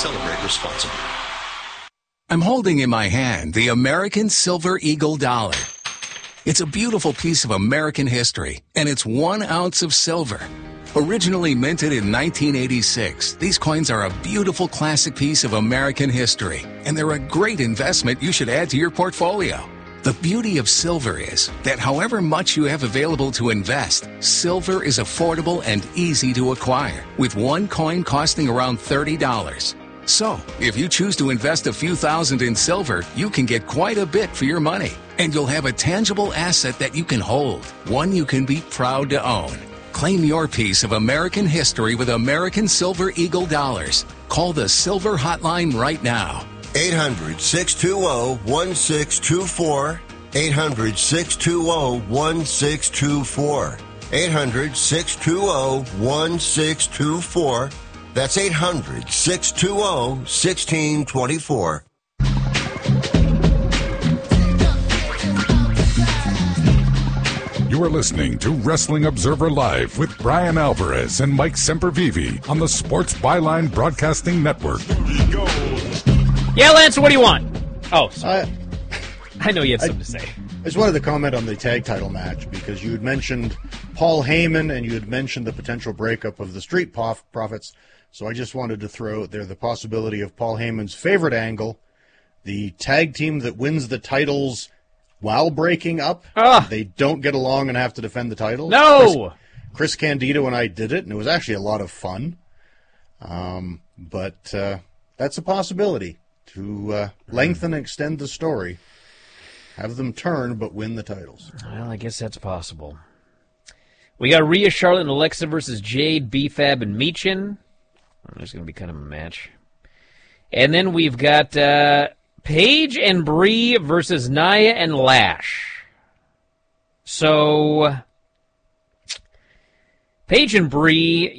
Celebrate responsibly. I'm holding in my hand the American Silver Eagle dollar. It's a beautiful piece of American history, and it's 1 ounce of silver. Originally minted in 1986, these coins are a beautiful classic piece of American history, and they're a great investment you should add to your portfolio. The beauty of silver is that however much you have available to invest, silver is affordable and easy to acquire, with one coin costing around $30. So, if you choose to invest a few thousand in silver, you can get quite a bit for your money, and you'll have a tangible asset that you can hold, one you can be proud to own. Claim your piece of American history with American Silver Eagle dollars. Call the Silver Hotline right now. 800-620-1624. 800-620-1624. 800-620-1624. That's 800-620-1624. You are listening to Wrestling Observer Live with Brian Alvarez and Mike Sempervive on the Sports Byline Broadcasting Network. Yeah, Lance, what do you want? Oh, sorry. I know you had something to say. I just wanted to comment on the tag title match because you had mentioned Paul Heyman and you had mentioned the potential breakup of the Street Profits. So I just wanted to throw out there the possibility of Paul Heyman's favorite angle, the tag team that wins the titles while breaking up. They don't get along and have to defend the titles. No! Chris Candido and I did it, and it was actually a lot of fun. But that's a possibility to lengthen and extend the story. Have them turn, but win the titles. Well, I guess that's possible. We got Rhea, Charlotte, and Alexa versus Jade, B-Fab, and Michin. There's going to be kind of a match. And then we've got Paige and Bree versus Nia and Lash. So, Paige and Bree,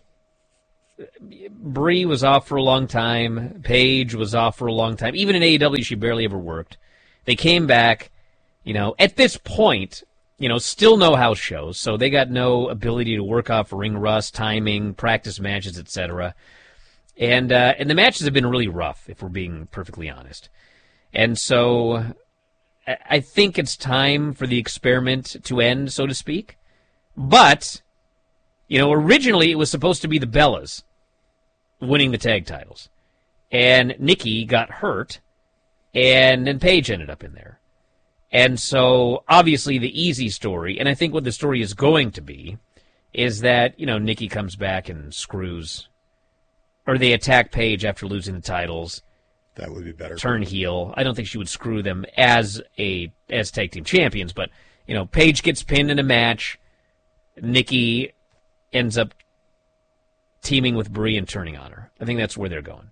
Bree was off for a long time. Paige was off for a long time. Even in AEW, she barely ever worked. They came back, at this point, still no house shows, so they got no ability to work off ring rust, timing, practice matches, etc. And the matches have been really rough, if we're being perfectly honest. And so I think it's time for the experiment to end, so to speak. But, originally it was supposed to be the Bellas winning the tag titles. And Nikki got hurt, and then Paige ended up in there. And so, obviously, the easy story, and I think what the story is going to be, is that, Nikki comes back and screws, or they attack Paige after losing the titles. That would be better. Turn heel. I don't think she would screw them as tag team champions, but, Paige gets pinned in a match. Nikki ends up teaming with Brie and turning on her. I think that's where they're going.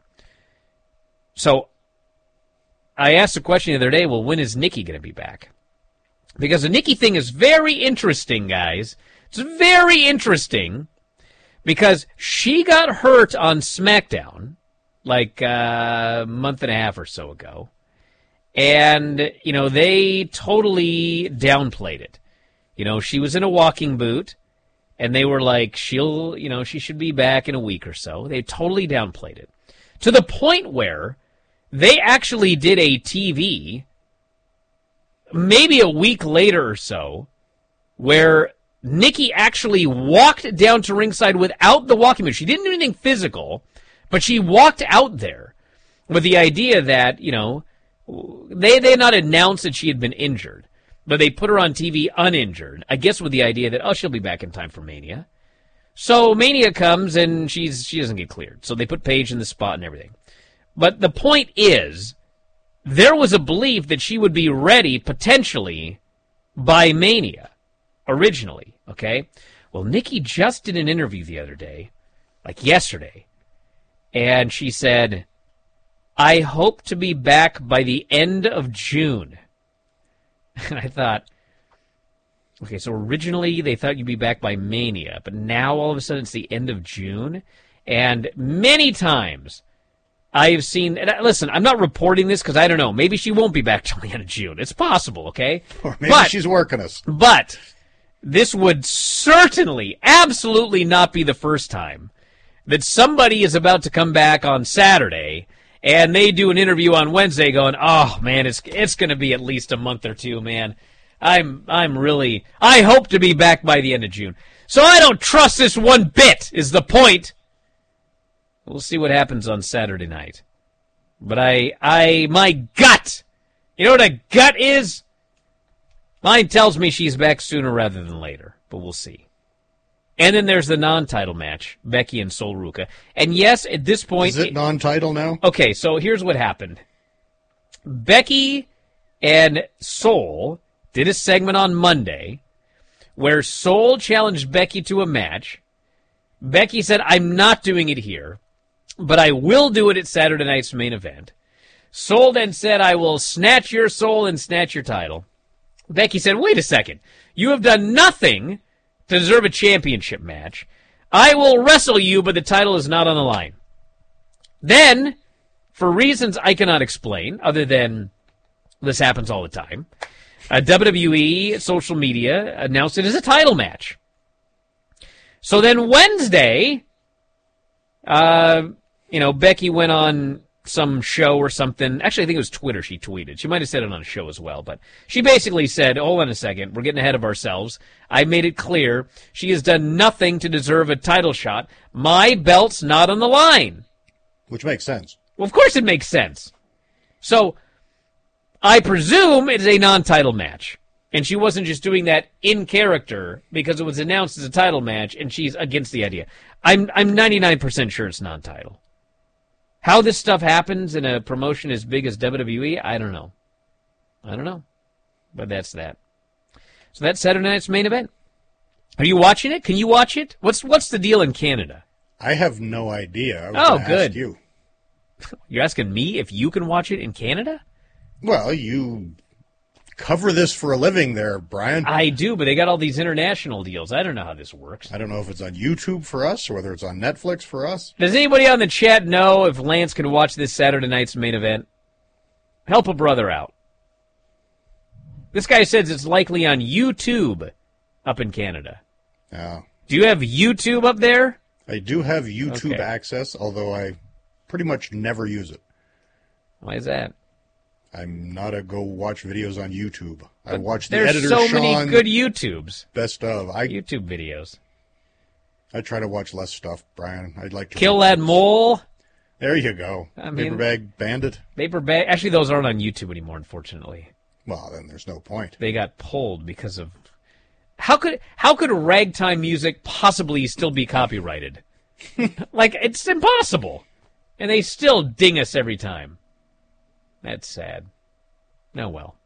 So, I asked the question the other day, well, when is Nikki going to be back? Because the Nikki thing is very interesting, guys. It's very interesting because she got hurt on SmackDown like a month and a half or so ago. And, they totally downplayed it. She was in a walking boot, and they were like, she should be back in a week or so. They totally downplayed it. To the point where they actually did a TV, maybe a week later or so, where Nikki actually walked down to ringside without the walking boot. She didn't do anything physical, but she walked out there with the idea that, they had not announced that she had been injured, but they put her on TV uninjured, I guess with the idea that, she'll be back in time for Mania. So Mania comes and she doesn't get cleared. So they put Paige in the spot and everything. But the point is, there was a belief that she would be ready, potentially, by Mania, originally, okay? Well, Nikki just did an interview the other day, like yesterday, and she said, I hope to be back by the end of June. And I thought, okay, so originally they thought you'd be back by Mania, but now all of a sudden it's the end of June? And many times I have seen, and listen, I'm not reporting this because I don't know. Maybe she won't be back till the end of June. It's possible, okay? Or maybe she's working us. But this would certainly, absolutely not be the first time that somebody is about to come back on Saturday, and they do an interview on Wednesday going, oh, man, it's going to be at least a month or two, man. I hope to be back by the end of June. So I don't trust this one bit, is the point. We'll see what happens on Saturday night. But my gut, you know what a gut is? Mine tells me she's back sooner rather than later, but we'll see. And then there's the non-title match, Becky and Sol Ruca. And yes, at this point... Is it non-title now? Okay, so here's what happened. Becky and Sol did a segment on Monday where Sol challenged Becky to a match. Becky said, I'm not doing it here, but I will do it at Saturday night's main event. Sol then said, I will snatch your soul and snatch your title. Becky said, wait a second. You have done nothing to deserve a championship match. I will wrestle you, but the title is not on the line. Then, for reasons I cannot explain, other than this happens all the time, WWE social media announced it as a title match. So then Wednesday, Becky went on some show or something. Actually, I think it was Twitter she tweeted. She might have said it on a show as well. But she basically said, hold on a second, we're getting ahead of ourselves. I made it clear she has done nothing to deserve a title shot. My belt's not on the line. Which makes sense. Well, of course it makes sense. So I presume it is a non-title match. And she wasn't just doing that in character because it was announced as a title match and she's against the idea. I'm 99% sure it's non-title. How this stuff happens in a promotion as big as WWE, I don't know. But that's that. So that's Saturday night's main event. Are you watching it? Can you watch it? What's the deal in Canada? I have no idea. I was gonna good. ask you. You're asking me if you can watch it in Canada? Well, you cover this for a living there, Brian. I do, but they got all these international deals. I don't know how this works. I don't know if it's on YouTube for us or whether it's on Netflix for us. Does anybody on the chat know if Lance can watch this Saturday night's main event? Help a brother out. This guy says it's likely on YouTube up in Canada. Yeah. Do you have YouTube up there? I do have YouTube Okay. access, although I pretty much never use it. Why is that? I'm not a go watch videos on YouTube. I watch the There's editor so Sean many good YouTubes. best of. YouTube videos. I try to watch less stuff, Brian. I'd like to Kill that mole. There you go. I mean- Paper Bag Bandit. Paper bag. Actually, those aren't on YouTube anymore, unfortunately. Well, then there's no point. They got pulled because of... How could ragtime music possibly still be copyrighted? Like, it's impossible. And they still ding us every time. That's sad. Oh, well.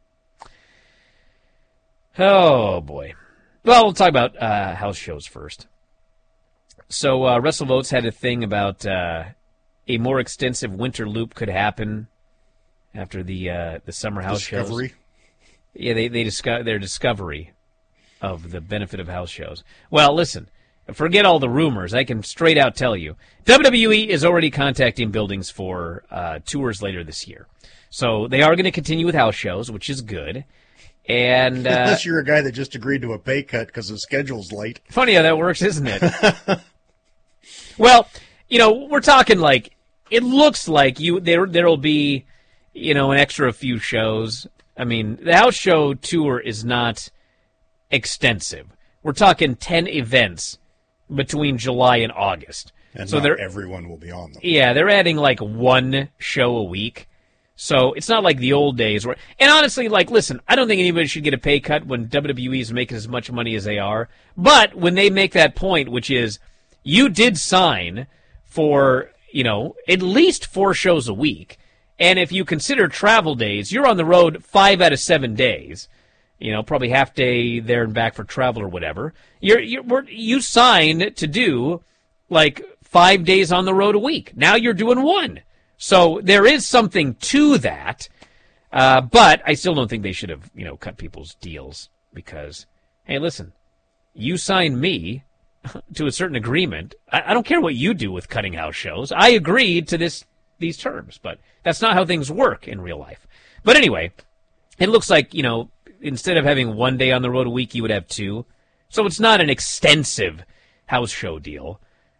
Oh, boy. Well, we'll talk about house shows first. So, WrestleVotes had a thing about a more extensive winter loop could happen after the summer house Discovery. shows. Yeah, their discovery of the benefit of house shows. Well, listen, forget all the rumors. I can straight out tell you. WWE is already contacting buildings for tours later this year. So they are going to continue with house shows, which is good. And Unless you're a guy that just agreed to a pay cut because his schedule's late. funny how that works, isn't it? Well, we're talking like, it looks like there'll be, an extra few shows. I mean, the house show tour is not extensive. We're talking 10 events between July and August. And so not everyone will be on them. Yeah, they're adding like one show a week. So it's not like the old days where, and honestly, like, listen, I don't think anybody should get a pay cut when WWE is making as much money as they are. But when they make that point, which is, you did sign for, at least 4 shows a week. And if you consider travel days, you're on the road 5 out of 7 days. Probably half day there and back for travel or whatever. You signed to do like 5 days on the road a week. Now you're doing 1. So there is something to that. But I still don't think they should have, cut people's deals because, hey, listen, you signed me to a certain agreement. I don't care what you do with cutting house shows. I agreed to these terms, but that's not how things work in real life. But anyway, it looks like, instead of having 1 day on the road a week, you would have 2. So it's not an extensive house show deal.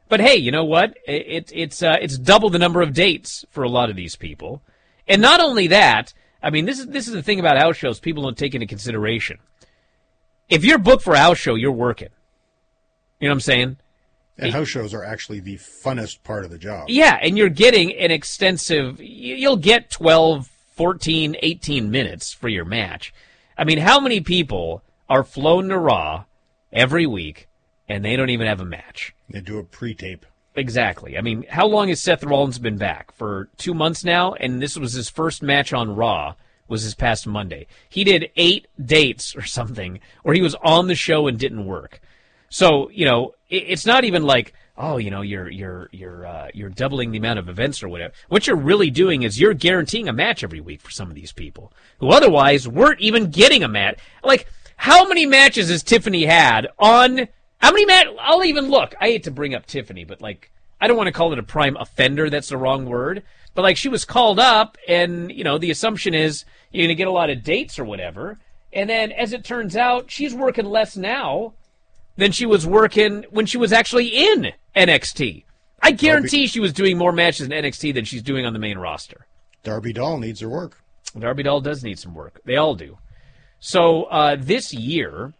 But hey, you know what? It's double the number of dates for a lot of these people. And not only that, I mean, this is the thing about house shows people don't take into consideration. If you're booked for a house show, you're working. You know what I'm saying? And house shows are actually the funnest part of the job. Yeah, and you're getting an extensive, you'll get 12, 14, 18 minutes for your match. I mean, how many people are flown to Raw every week and they don't even have a match? They do a pre-tape. Exactly. I mean, how long has Seth Rollins been back? For 2 months now, and this was his first match on Raw, was this past Monday. He did 8 dates or something where he was on the show and didn't work. So, you know, it's not even like, oh, you know, you're doubling the amount of events or whatever. What you're really doing is you're guaranteeing a match every week for some of these people who otherwise weren't even getting a match. Like, how many matches has Tiffany had on? How many matches? I'll even look. I hate to bring up Tiffany, but like, I don't want to call it a prime offender. That's the wrong word. But like, she was called up, and you know, the assumption is you're going to get a lot of dates or whatever. And then, as it turns out, she's working less now than she was working when she was actually in NXT. I guarantee she was doing more matches in NXT than she's doing on the main roster. Darby Doll needs her work. Darby Doll does need some work. They all do. So this year,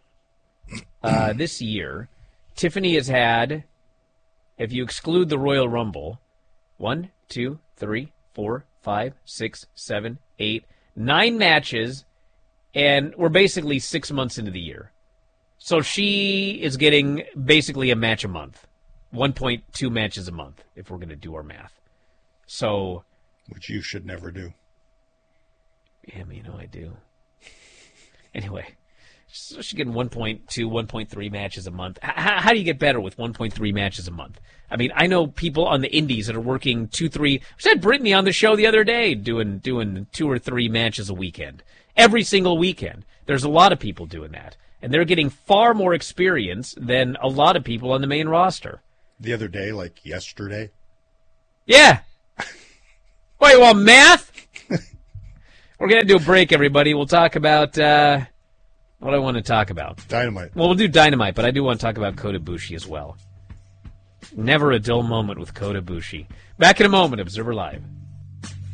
Tiffany has had, if you exclude the Royal Rumble, 1, 2, 3, 4, 5, 6, 7, 8, 9 matches, and we're basically 6 months into the year. So she is getting basically a match a month, 1.2 matches a month, if we're going to do our math. So, which you should never do. Yeah, you know I do. Anyway, so she's getting 1.2, 1.3 matches a month. How do you get better with 1.3 matches a month? I mean, I know people on the indies that are working 2, 3. We had Brittany on the show the other day doing 2 or 3 matches a weekend. Every single weekend. There's a lot of people doing that. And they're getting far more experience than a lot of people on the main roster. The other day, like yesterday? Yeah. Wait, you want math? We're going to do a break, everybody. We'll talk about what I want to talk about. Dynamite. Well, we'll do Dynamite, but I do want to talk about Kota Ibushi as well. Never a dull moment with Kota Ibushi. Back in a moment, Observer Live.